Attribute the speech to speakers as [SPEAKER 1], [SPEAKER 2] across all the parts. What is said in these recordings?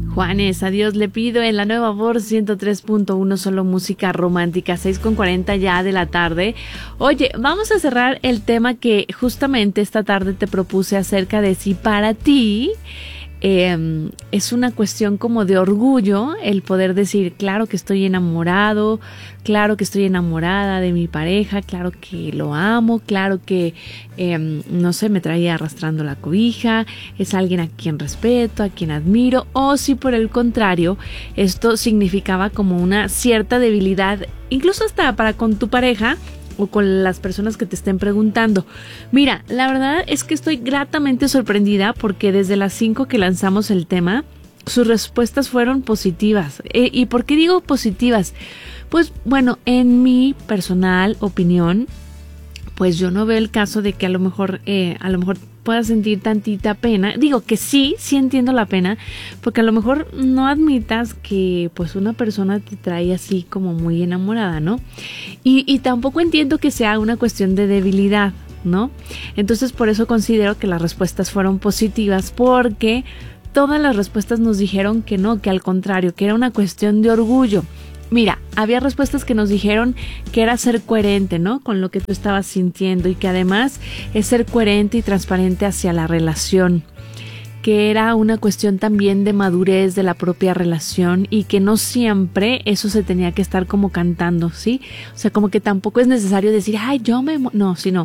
[SPEAKER 1] Juanes, a Dios le pido en la nueva voz 103.1, solo música romántica, 6:40 ya de la tarde. Oye, vamos a cerrar el tema que justamente esta tarde te propuse acerca de si para ti es una cuestión como de orgullo el poder decir, claro que estoy enamorado, claro que estoy enamorada de mi pareja, claro que lo amo, claro que, no sé, me traía arrastrando la cobija, es alguien a quien respeto, a quien admiro, o si por el contrario, esto significaba como una cierta debilidad, incluso hasta para con tu pareja, o con las personas que te estén preguntando. Mira, la verdad es que estoy gratamente sorprendida porque desde las 5 que lanzamos el tema, sus respuestas fueron positivas. ¿Y por qué digo positivas? Pues bueno, en mi personal opinión, pues yo no veo el caso de que a lo mejor puedas sentir tantita pena. Digo que sí entiendo la pena, porque a lo mejor no admitas que pues una persona te trae así como muy enamorada, ¿no? Y tampoco entiendo que sea una cuestión de debilidad, ¿no? Entonces por eso considero que las respuestas fueron positivas, porque todas las respuestas nos dijeron que no, que al contrario, que era una cuestión de orgullo. Mira, había respuestas que nos dijeron que era ser coherente, ¿no? Con lo que tú estabas sintiendo, y que además es ser coherente y transparente hacia la relación, que era una cuestión también de madurez de la propia relación y que no siempre eso se tenía que estar como cantando, ¿sí? O sea, como que tampoco es necesario decir, ay, no, sino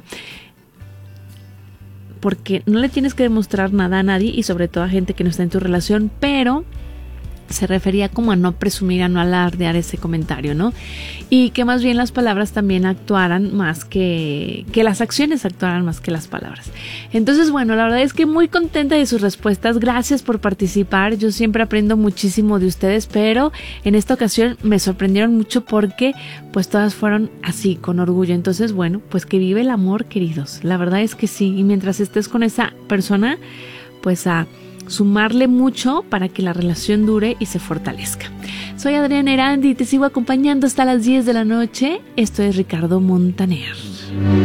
[SPEAKER 1] porque no le tienes que demostrar nada a nadie y sobre todo a gente que no está en tu relación, pero se refería como a no presumir, a no alardear ese comentario, ¿no? Y que más bien las palabras también actuaran más que las acciones actuaran más que las palabras. Entonces, bueno, la verdad es que muy contenta de sus respuestas. Gracias por participar. Yo siempre aprendo muchísimo de ustedes, pero en esta ocasión me sorprendieron mucho porque pues todas fueron así, con orgullo. Entonces, bueno, pues que vive el amor, queridos. La verdad es que sí. Y mientras estés con esa persona, pues a sumarle mucho para que la relación dure y se fortalezca. Soy Adriana Erandi y te sigo acompañando hasta las 10 de la noche. Esto es Ricardo Montaner.